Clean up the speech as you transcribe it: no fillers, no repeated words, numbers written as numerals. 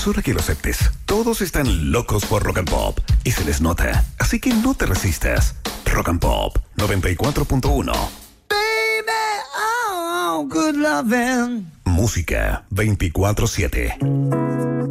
hora que lo aceptes. Todos están locos por Rock and Pop y se les nota. Así que no te resistas. Rock and Pop 94.1. Baby, oh, good loving. Música 24/7.